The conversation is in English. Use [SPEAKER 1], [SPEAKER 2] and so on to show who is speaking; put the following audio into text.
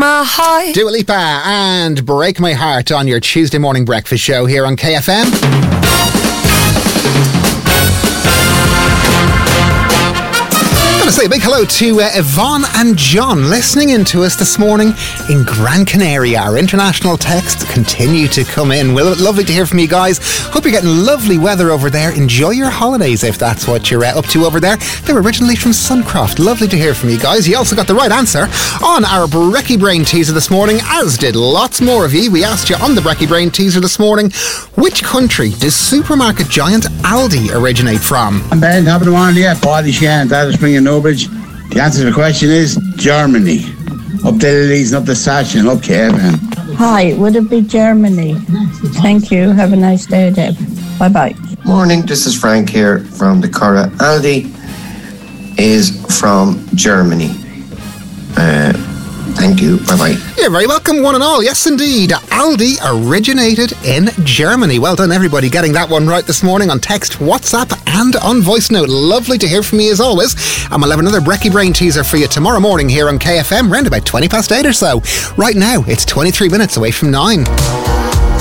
[SPEAKER 1] my heart.
[SPEAKER 2] Dua Lipa and Break My Heart on your Tuesday morning breakfast show here on KFM. Say a big hello to Yvonne and John listening in to us this morning in Gran Canaria. Our international texts continue to come in. Well, lovely to hear from you guys. Hope you're getting lovely weather over there. Enjoy your holidays if that's what you're up to over there. They were originally from Suncroft. Lovely to hear from you guys. You also got the right answer on our Brekkie Brain teaser this morning, as did lots more of you. We asked you on the Brekkie Brain teaser this morning, which country does supermarket giant Aldi originate from?
[SPEAKER 3] I'm Ben, top of the morning, yeah. Body Shan, that is bringing Nobridge. The answer to the question is Germany. Up the Leeds, up the Sash, and up KFM.
[SPEAKER 4] Hi, would it be Germany? Thank you. Have a nice day, Deb. Bye-bye.
[SPEAKER 5] Morning, this is Frank here from the Curra. Aldi is from Germany. Thank you. Bye-bye.
[SPEAKER 2] You're very welcome, one and all. Yes, indeed. Aldi originated in Germany. Well done, everybody, getting that one right this morning on text, WhatsApp, and on voice note. Lovely to hear from you as always. And we'll have another Brekkie Brain teaser for you tomorrow morning here on KFM, around about 8:20 or so. Right now, it's 23 minutes away from 9.